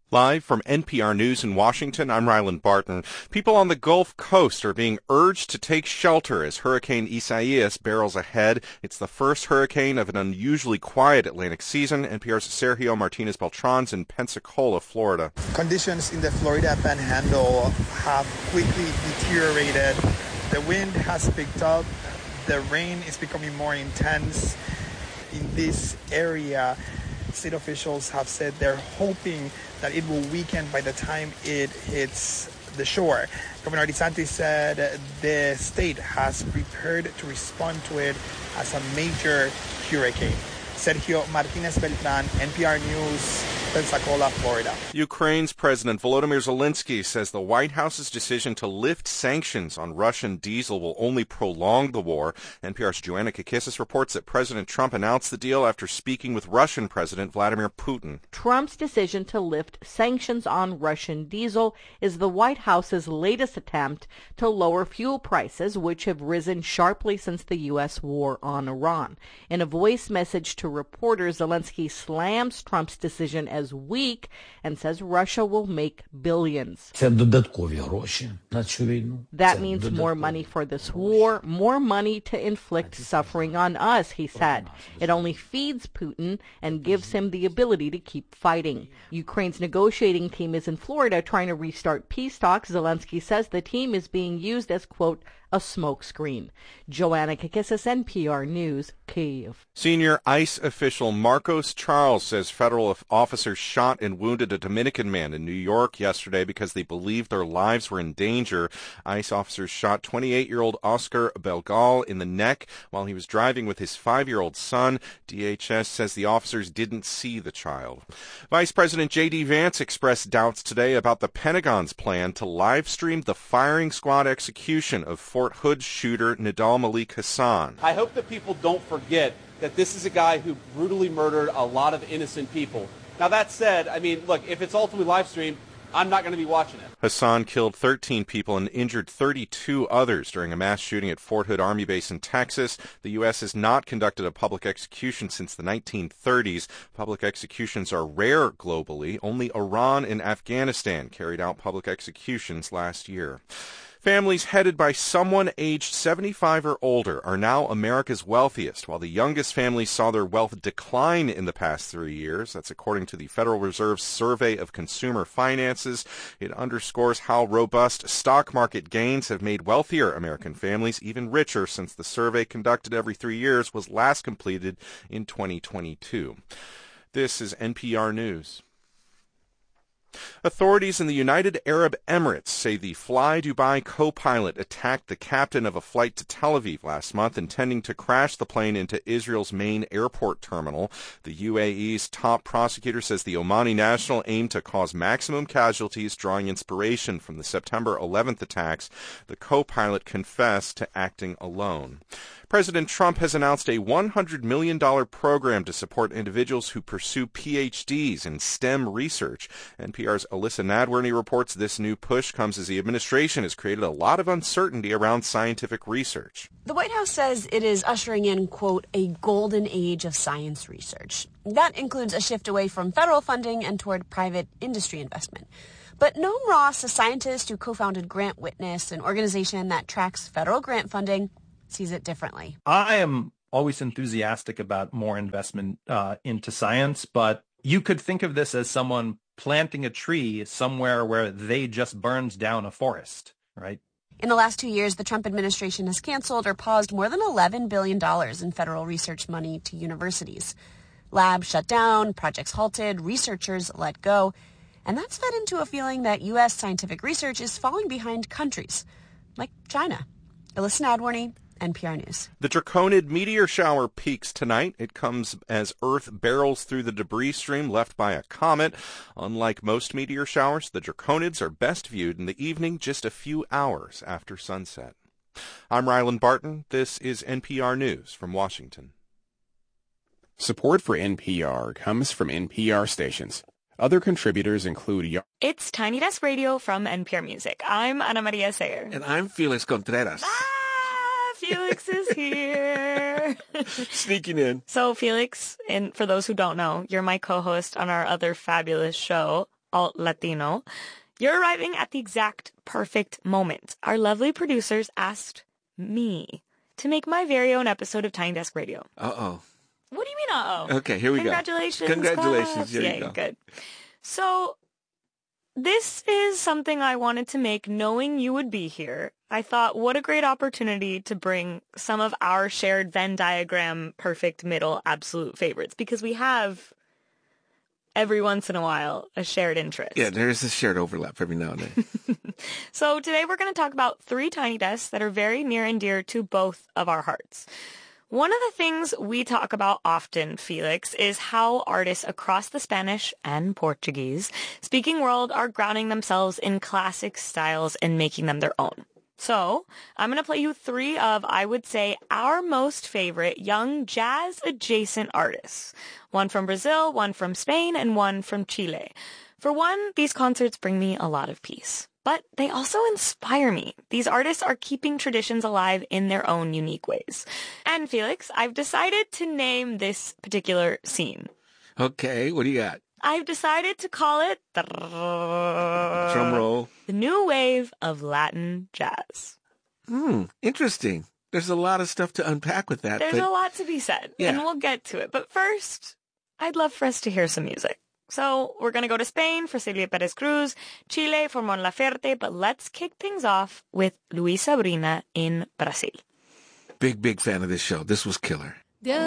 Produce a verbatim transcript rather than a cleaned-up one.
Live from N P R News in Washington, I'm Ryland Barton. People on the Gulf Coast are being urged to take shelter as Hurricane Isaias barrels ahead. It's the first hurricane of an unusually quiet Atlantic season. N P R's Sergio Martinez-Beltran's in Pensacola, Florida. Conditions in the Florida Panhandle have quickly deteriorated. The wind has picked up. The rain is becoming more intense. In this area, state officials have said they're hoping that it will weaken by the time it hits the shore. Governor DeSantis said the state has prepared to respond to it as a major hurricane. Sergio Martinez-Beltran, N P R News, Pensacola, Florida. Ukraine's President Volodymyr Zelensky says the White House's decision to lift sanctions on Russian diesel will only prolong the war. N P R's Joanna Kakissis reports that President Trump announced the deal after speaking with Russian President Vladimir Putin. Trump's decision to lift sanctions on Russian diesel is the White House's latest attempt to lower fuel prices, which have risen sharply since the U S war on Iran. In a voice message to reporters, Zelensky slams Trump's decision as weak and says Russia will make billions. That means more money for this war, more money to inflict suffering on us, he said. It only feeds Putin and gives him the ability to keep fighting. Ukraine's negotiating team is in Florida trying to restart peace talks. Zelensky says the team is being used as, quote, a smokescreen. Joanna Kakissis, N P R News, Kyiv. Senior ICE official Marcos Charles says federal officers shot and wounded a Dominican man in New York yesterday because they believed their lives were in danger. ICE officers shot twenty-eight-year-old Oscar Belgal in the neck while he was driving with his five-year-old son. D H S says the officers didn't see the child. Vice President J D Vance expressed doubts today about the Pentagon's plan to live stream the firing squad execution of Fort Hood shooter Nidal Malik Hasan. I hope that people don't forget that this is a guy who brutally murdered a lot of innocent people. Now, that said, I mean, look, if it's ultimately live streamed, I'm not going to be watching it. Hasan killed thirteen people and injured thirty-two others during a mass shooting at Fort Hood Army Base in Texas. The U S has not conducted a public execution since the nineteen thirties. Public executions are rare globally. Only Iran and Afghanistan carried out public executions last year. Families headed by someone aged seventy-five or older are now America's wealthiest, while the youngest families saw their wealth decline in the past three years. That's according to the Federal Reserve's Survey of Consumer Finances. It underscores how robust stock market gains have made wealthier American families even richer since the survey conducted every three years was last completed in twenty twenty-two. This is N P R News. Authorities in the United Arab Emirates say the Fly Dubai co-pilot attacked the captain of a flight to Tel Aviv last month, intending to crash the plane into Israel's main airport terminal. The U A E's top prosecutor says the Omani national aimed to cause maximum casualties, drawing inspiration from the September eleventh attacks. The co-pilot confessed to acting alone. President Trump has announced a one hundred million dollars program to support individuals who pursue P H Ds in STEM research. N P R's Alyssa Nadworny reports this new push comes as the administration has created a lot of uncertainty around scientific research. The White House says it is ushering in, quote, a golden age of science research. That includes a shift away from federal funding and toward private industry investment. But Noam Ross, a scientist who co-founded Grant Witness, an organization that tracks federal grant funding, sees it differently. I am always enthusiastic about more investment uh, into science, but you could think of this as someone planting a tree somewhere where they just burned down a forest, right? In the last two years, the Trump administration has canceled or paused more than eleven billion dollars in federal research money to universities. Labs shut down, projects halted, researchers let go, and that's fed into a feeling that U S scientific research is falling behind countries like China. Alyssa Nadworny, N P R News. The Draconid meteor shower peaks tonight. It comes as Earth barrels through the debris stream left by a comet. Unlike most meteor showers, the Draconids are best viewed in the evening, just a few hours after sunset. I'm Ryland Barton. This is N P R News from Washington. Support for N P R comes from N P R stations. Other contributors include... It's Tiny Desk Radio from N P R Music. I'm Ana Maria Sayer. And I'm Felix Contreras. Felix is here. Sneaking in. So Felix, and for those who don't know, you're my co-host on our other fabulous show, alt Latino, you're arriving at the exact perfect moment. Our lovely producers asked me to make my very own episode of Tiny Desk Radio. Uh-oh. What do you mean, uh-oh? Okay, here we Congratulations, go. Congratulations. Congratulations. Here Yay, you go. Good. So this is something I wanted to make knowing you would be here. I thought, what a great opportunity to bring some of our shared Venn diagram perfect middle absolute favorites, because we have every once in a while a shared interest. Yeah, there is a shared overlap every now and then. So today we're going to talk about three tiny desks that are very near and dear to both of our hearts. One of the things we talk about often, Felix, is how artists across the Spanish and Portuguese speaking world are grounding themselves in classic styles and making them their own. So I'm going to play you three of, I would say, our most favorite young jazz-adjacent artists. One from Brazil, one from Spain, and one from Chile. For one, these concerts bring me a lot of peace. But they also inspire me. These artists are keeping traditions alive in their own unique ways. And Felix, I've decided to name this particular scene. Okay, what do you got? I've decided to call it Drum roll. The New Wave of Latin Jazz. Hmm, interesting. There's a lot of stuff to unpack with that. There's but... a lot to be said, yeah. and we'll get to it. But first, I'd love for us to hear some music. So we're going to go to Spain for Celia Perez Cruz, Chile for Mon Laferte, but let's kick things off with Luis Sabrina in Brazil. Big, big fan of this show. This was killer.